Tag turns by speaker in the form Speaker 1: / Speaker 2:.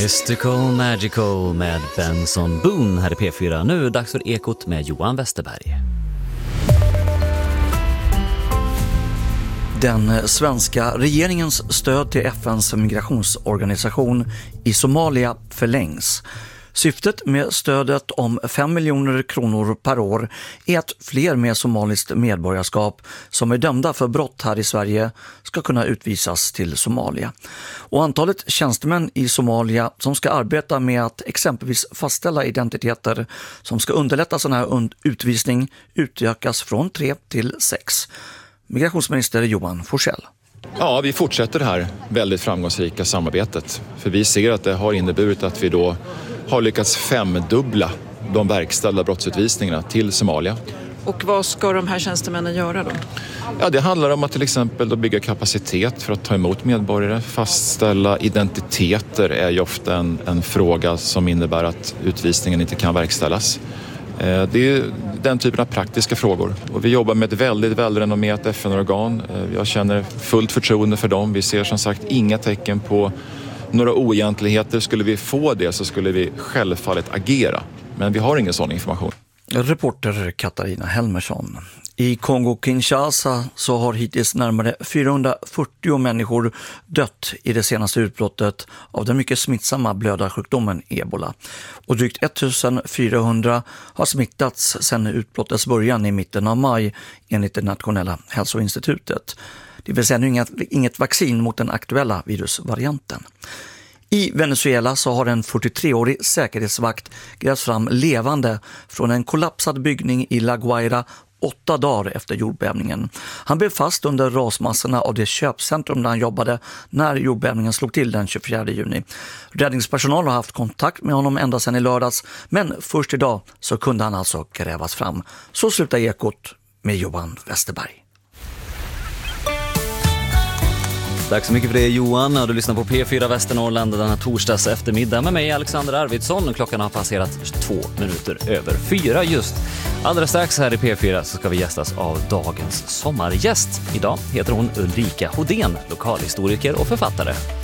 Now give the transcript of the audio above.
Speaker 1: Mystical Magical med Benson Boone här i P4. Nu är det dags för Ekot med Johan Westerberg.
Speaker 2: Den svenska regeringens stöd till FNs migrationsorganisation i Somalia förlängs. Syftet med stödet om 5 miljoner kronor per år är att fler med somaliskt medborgarskap som är dömda för brott här i Sverige ska kunna utvisas till Somalia. Och antalet tjänstemän i Somalia som ska arbeta med att exempelvis fastställa identiteter som ska underlätta sån här utvisning utökas från 3 till 6. Migrationsminister Johan Forssell.
Speaker 3: Ja, vi fortsätter det här väldigt framgångsrika samarbetet. För vi ser att det har inneburit att vi då har lyckats 5-dubbla de verkställda brottsutvisningarna till Somalia.
Speaker 4: Och vad ska de här tjänstemännen göra då?
Speaker 3: Ja, det handlar om att till exempel då bygga kapacitet för att ta emot medborgare. Fastställa identiteter är ju ofta en fråga som innebär att utvisningen inte kan verkställas. Det är den typen av praktiska frågor. Och vi jobbar med ett väldigt välrenommerat FN-organ. Jag känner fullt förtroende för dem. Vi ser som sagt inga tecken på några oegentligheter. Skulle vi få det så skulle vi självfallet agera. Men vi har ingen sån information.
Speaker 2: Reporter Katarina Helmersson. I Kongo-Kinshasa så har hittills närmare 440 människor dött i det senaste utbrottet av den mycket smittsamma blödarsjukdomen Ebola. Och drygt 1400 har smittats sedan utbrottets början i mitten av maj enligt det nationella hälsoinstitutet. Det vill säga inget vaccin mot den aktuella virusvarianten. I Venezuela så har en 43-årig säkerhetsvakt grävts fram levande från en kollapsad byggning i La Guaira 8 dagar efter jordbävningen. Han blev fast under rasmassorna av det köpcentrum där han jobbade när jordbävningen slog till den 24 juni. Räddningspersonal har haft kontakt med honom ända sedan i lördags, men först idag så kunde han alltså grävas fram. Så slutar Ekot med Johan Westerberg.
Speaker 1: Tack så mycket för det Johan. Du lyssnar på P4 Västernorrland denna torsdags eftermiddag med mig Alexander Arvidsson. Klockan har passerat 2 minuter över 4 just. Alldeles strax här i P4 så ska vi gästas av dagens sommargäst. Idag heter hon Ulrika Hodén, lokalhistoriker och författare.